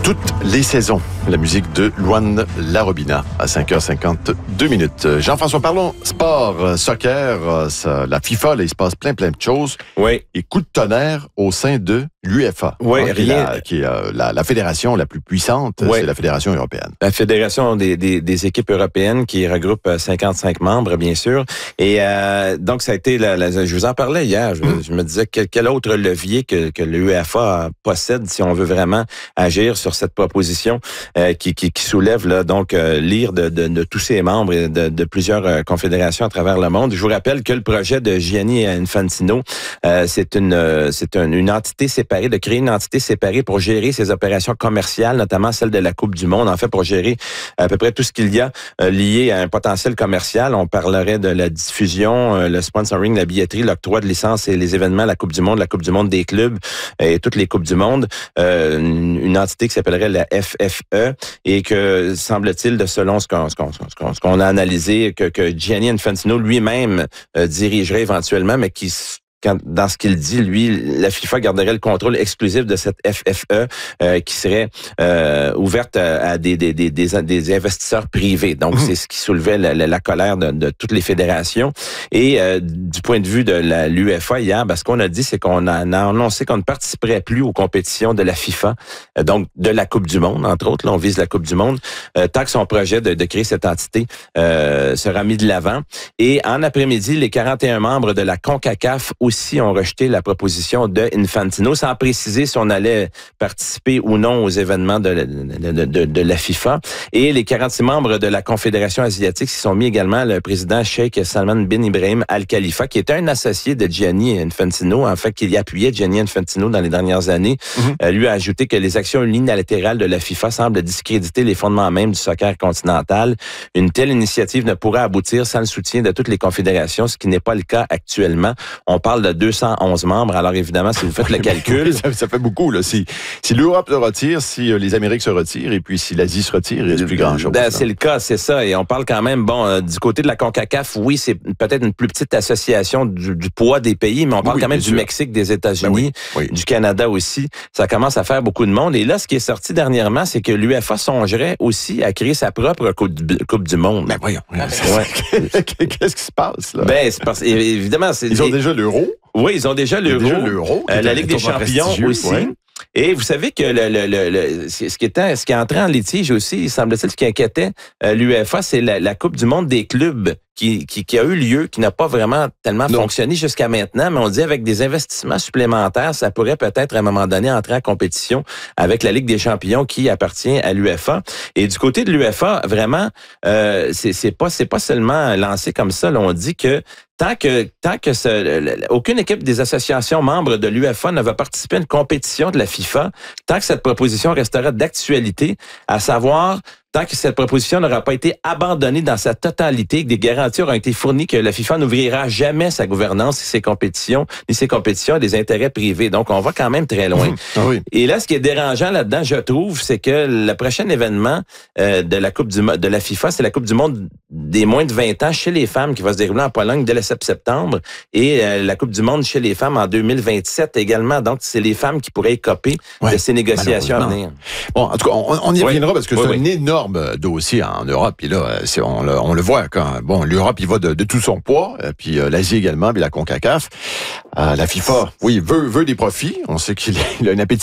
Toutes les saisons, la musique de Luan Larobina à 5h52. Jean-François, parlons sport, soccer, la FIFA, là, il se passe plein de choses. Oui. Et coup de tonnerre au sein de l'UEFA. Oui, qui est la fédération la plus puissante, oui. C'est la fédération européenne. La fédération des équipes européennes qui regroupe 55 membres, bien sûr. Et donc, ça a été, je vous en parlais hier, je me disais quel autre levier que l'UEFA possède si on veut vraiment agir sur cette proposition qui soulève là, donc l'ire de tous ses membres et de plusieurs confédérations à travers le monde. Je vous rappelle que le projet de Gianni Infantino, c'est une entité séparée, de créer une entité séparée pour gérer ses opérations commerciales, notamment celle de la Coupe du Monde, en fait pour gérer à peu près tout ce qu'il y a lié à un potentiel commercial. On parlerait de la diffusion, le sponsoring, la billetterie, l'octroi de licences et les événements, la Coupe du Monde des clubs et toutes les Coupes du Monde. Une entité qui s'appellerait la FFE et que, semble-t-il, selon ce qu'on a analysé, que Gianni Infantino lui-même dirigerait éventuellement, mais dans ce qu'il dit, lui, la FIFA garderait le contrôle exclusif de cette FFE qui serait ouverte à des investisseurs privés. Donc, c'est ce qui soulevait la colère de toutes les fédérations. Et du point de vue de l'UEFA hier, ce qu'on a dit, c'est qu'on a annoncé qu'on ne participerait plus aux compétitions de la FIFA, donc de la Coupe du Monde, entre autres. Là, on vise la Coupe du Monde, tant que son projet de créer cette entité sera mis de l'avant. Et en après-midi, les 41 membres de la CONCACAF aussi ont rejeté la proposition de Infantino, sans préciser si on allait participer ou non aux événements de la FIFA. Et les 46 membres de la Confédération asiatique s'y sont mis également. Le président Sheikh Salman bin Ibrahim Al Khalifa, qui était un associé de Gianni Infantino, en fait, qui appuyait Gianni Infantino dans les dernières années, lui a ajouté que les actions unilatérales de la FIFA semblent discréditer les fondements mêmes du soccer continental. Une telle initiative ne pourra aboutir sans le soutien de toutes les confédérations, ce qui n'est pas le cas actuellement. On parle de 211 membres. Alors évidemment, si vous faites le calcul... ça fait beaucoup, là. Si l'Europe se retire, si les Amériques se retirent, et puis si l'Asie se retire, il n'y a plus grand-chose. C'est le cas, c'est ça. Et on parle quand même, du côté de la CONCACAF, oui, c'est peut-être une plus petite association du poids des pays, mais on parle quand même du Mexique, des États-Unis, du Canada aussi. Ça commence à faire beaucoup de monde. Et là, ce qui est sorti dernièrement, c'est que l'UEFA songerait aussi à créer sa propre Coupe du Monde. Ben voyons. Qu'est-ce qui se passe, là? Évidemment, ils ont déjà l'euro. Oui, ils ont déjà l'euro. La Ligue des champions aussi. Ouais. Et vous savez que ce qui est entré en litige aussi, il semble-t-il, ce qui inquiétait l'UEFA, c'est la Coupe du Monde des clubs qui a eu lieu, qui n'a pas vraiment tellement fonctionné jusqu'à maintenant, mais on dit avec des investissements supplémentaires, ça pourrait peut-être à un moment donné entrer en compétition avec la Ligue des champions qui appartient à l'UEFA. Et du côté de l'UEFA, vraiment, c'est pas seulement lancé comme ça. Là, on dit que tant que aucune équipe des associations membres de l'UEFA ne va participer à une compétition de la FIFA, tant que cette proposition restera d'actualité, à savoir tant que cette proposition n'aura pas été abandonnée dans sa totalité, que des garanties auront été fournies que la FIFA n'ouvrira jamais sa gouvernance ni ses compétitions à des intérêts privés. Donc, on va quand même très loin. Et là, ce qui est dérangeant là-dedans, je trouve, c'est que le prochain événement de la FIFA, c'est la Coupe du Monde des moins de 20 ans chez les femmes qui va se dérouler en Pologne dès le 7 septembre et la Coupe du Monde chez les femmes en 2027 également. Donc, c'est les femmes qui pourraient écoper de ces négociations à venir. Bon, en tout cas, on y reviendra parce que c'est un énorme dossier en Europe. Et là, on le voit quand l'Europe, il va de tout son poids, puis l'Asie également, puis la CONCACAF. La FIFA, veut des profits. On sait qu'il a un appétit